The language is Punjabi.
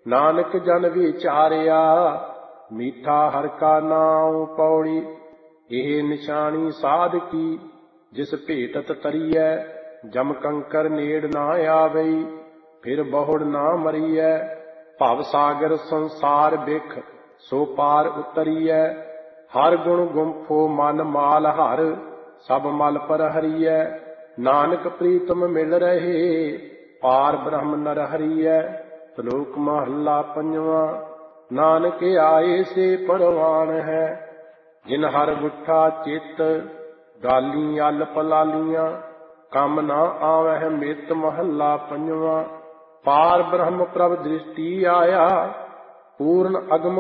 ਨਾਨਕ ਜਨ ਵਿਚਾਰਿਆ, ਮੀਠਾ ਹਰਿ ਕਾ ਨਾਉ ਪੌੜੀ। ਇਹ ਨਿਸ਼ਾਨੀ ਸਾਧ ਕੀ, ਜਿਸ ਭੇਟਤ ਤਰੀਐ, ਜਮ ਕੰਕਰ ਨੇੜ ਨਾ ਆਵਈ। ਫਿਰ ਬਹੁੜ ਨਾ ਮਰੀਐ, ਭਵ ਸਾਗਰ ਸੰਸਾਰ ਬਿਖ, ਸੋ ਪਾਰ ਉਤਰੀਐ। ਹਰ ਗੁਣ ਗੁੰਫੋ ਮਨ ਮਾਲ ਹਰ, ਸਭ ਮਲ ਪਰ ਹਰੀਐ। ਨਾਨਕ ਪ੍ਰੀਤਮ ਮਿਲ ਰਹੇ, ਪਾਰ ਬ੍ਰਹਮ ਨਰ ਹਰੀਐ। ਸ਼ਲੋਕ ਮਹੱਲਾ ਪੰਜਵਾਂ। ਨਾਨਕ ਆਏ ਸੇ ਪਰਵਾਨ ਹੈ, ਜਿਨ ਹਰ ਗੁੱਠਾ ਚਿੱਤ, ਗਾਲੀ ਅਲਪ ਲਾਲੀਆਂ, ਕੰਮ ਨਾ ਆਵਹਿ ਮਿਤ। ਮਹੱਲਾ ਪੰਜਵਾਂ। ਪਾਰ ਬ੍ਰਹਮ ਪ੍ਰਭ ਦ੍ਰਿਸ਼ਟੀ ਆਇਆ, ਪੂਰਨ ਅਗਮ